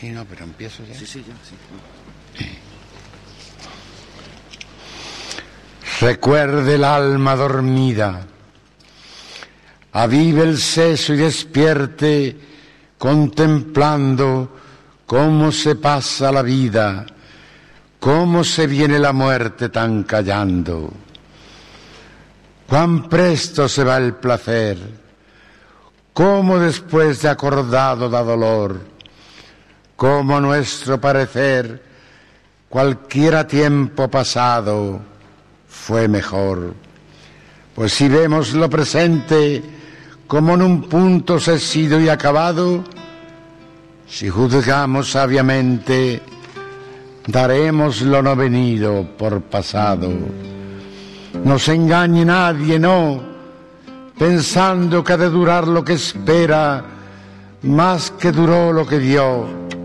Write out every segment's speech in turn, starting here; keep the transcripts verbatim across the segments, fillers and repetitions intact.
Sí, no, pero empiezo ya. Sí, sí, ya, sí. Recuerde el alma dormida, avive el seso y despierte, contemplando cómo se pasa la vida, cómo se viene la muerte tan callando. Cuán presto se va el placer, cómo después de acordado da dolor, cómo a nuestro parecer cualquiera tiempo pasado fue mejor. Pues si vemos lo presente como en un punto cesido y acabado, si juzgamos sabiamente, daremos lo no venido por pasado. No se engañe nadie, no, pensando que ha de durar lo que espera, más que duró lo que dio,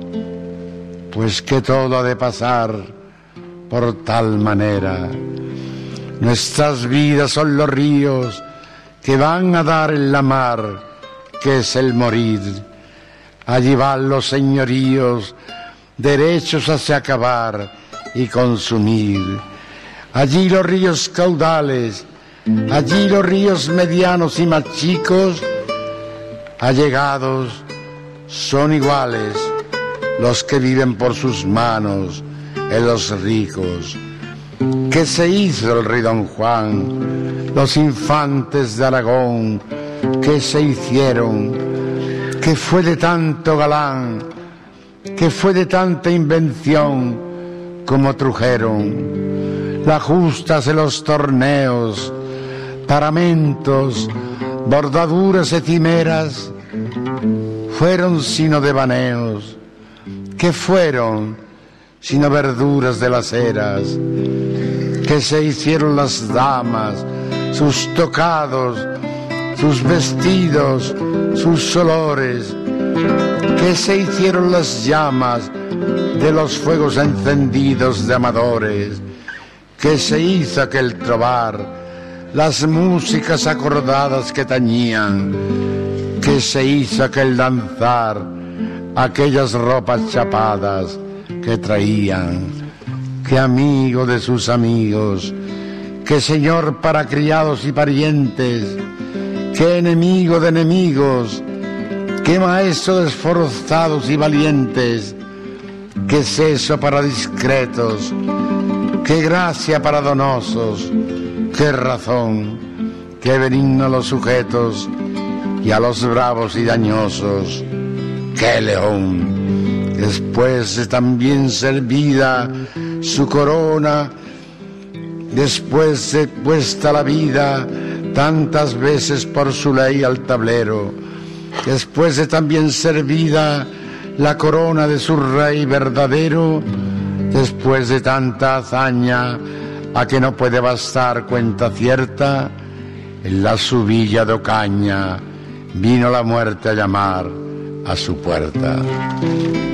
pues que todo ha de pasar por tal manera. Nuestras vidas son los ríos que van a dar en la mar, que es el morir. Allí van los señoríos, derechos hacia acabar y consumir. Allí los ríos caudales, allí los ríos medianos y más chicos, allegados, son iguales los que viven por sus manos en los ricos. ¿Qué se hizo el rey Don Juan? Los infantes de Aragón, ¿qué se hicieron? ¿Qué fue de tanto galán? ¿Qué fue de tanta invención como trujeron? Las justas en los torneos, paramentos, bordaduras efímeras, fueron sino devaneos. ¿Qué fueron sino verduras de las eras? Que se hicieron las damas, sus tocados, sus vestidos, sus olores, que se hicieron las llamas de los fuegos encendidos de amadores, que se hizo aquel trobar, las músicas acordadas que tañían, que se hizo aquel danzar, aquellas ropas chapadas que traían. Que amigo de sus amigos, que señor para criados y parientes, que enemigo de enemigos, que maestro de esforzados y valientes, que seso para discretos, que gracia para donosos, que razón, que benigno a los sujetos y a los bravos y dañosos, que león, después de tan bien servida su corona, después de puesta la vida tantas veces por su ley al tablero, después de tan bien servida la corona de su rey verdadero, después de tanta hazaña a que no puede bastar cuenta cierta, en la su villa de Ocaña vino la muerte a llamar a su puerta.